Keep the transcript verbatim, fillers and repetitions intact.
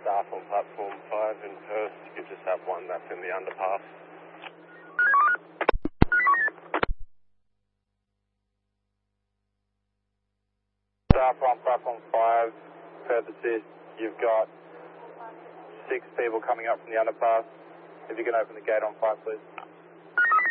staff on platform five in Perth. You just have one that's in the underpass. Staff on platform five, Perth assist. You've got six people coming up from the underpass. If you can open the gate on five, please.